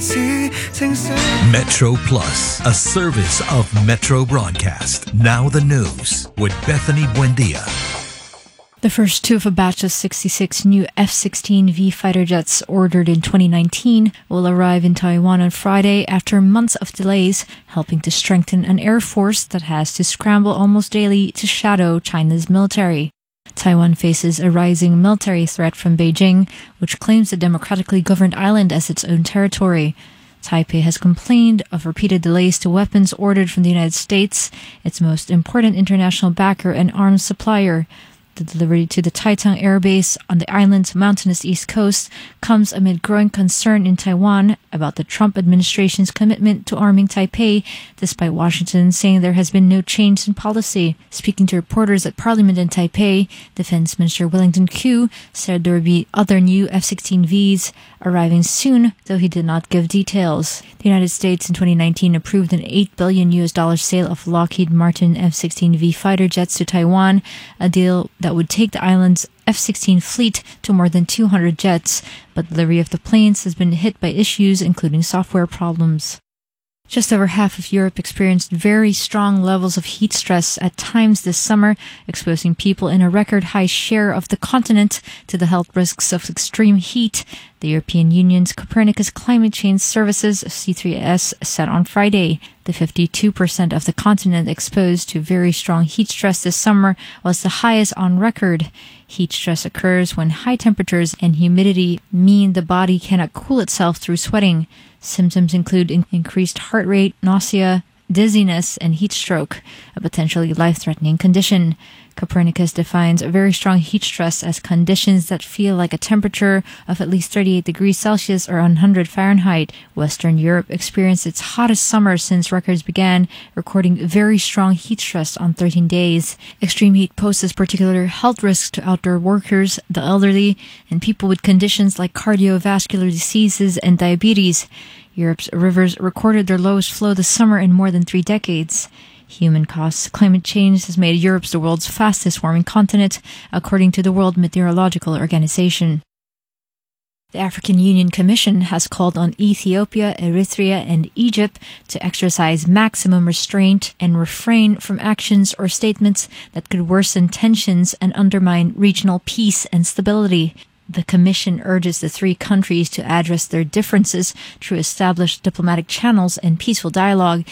Metro Plus, a service of Metro Broadcast. Now the news with Bethany Buendia. The first two of a batch of 66 new F-16V fighter jets ordered in 2019 will arrive in Taiwan on Friday after months of delays, helping to strengthen an air force that has to scramble almost daily to shadow China's military. Taiwan faces a rising military threat from Beijing, which claims the democratically governed island as its own territory. Taipei has complained of repeated delays to weapons ordered from the United States, its most important international backer and arms supplier. The delivery to the Taitang Air Base on the island's mountainous east coast comes amid growing concern in Taiwan about the Trump administration's commitment to arming Taipei, despite Washington saying there has been no change in policy. Speaking to reporters at Parliament in Taipei, Defense Minister Wellington Koo said there would be other new F-16Vs arriving soon, though he did not give details. The United States in 2019 approved an $8 billion sale of Lockheed Martin F-16V fighter jets to Taiwan, a deal that would take the island's F-16 fleet to more than 200 jets, but delivery of the planes has been hit by issues including software problems. Just over half of Europe experienced very strong levels of heat stress at times this summer, exposing people in a record high share of the continent to the health risks of extreme heat, the European Union's Copernicus Climate Change Services, C3S, said on Friday. The 52% of the continent exposed to very strong heat stress this summer was the highest on record. Heat stress occurs when high temperatures and humidity mean the body cannot cool itself through sweating. Symptoms include increased heart rate, nausea, dizziness, and heat stroke, a potentially life-threatening condition. Copernicus defines very strong heat stress as conditions that feel like a temperature of at least 38 degrees Celsius or 100 Fahrenheit. Western Europe experienced its hottest summer since records began, recording very strong heat stress on 13 days. Extreme heat poses particular health risks to outdoor workers, the elderly, and people with conditions like cardiovascular diseases and diabetes. Europe's rivers recorded their lowest flow this summer in more than 3 decades. Human-caused climate change has made Europe the world's fastest-warming continent, according to the World Meteorological Organization. The African Union Commission has called on Ethiopia, Eritrea, and Egypt to exercise maximum restraint and refrain from actions or statements that could worsen tensions and undermine regional peace and stability. The Commission urges the three countries to address their differences through established diplomatic channels and peaceful dialogue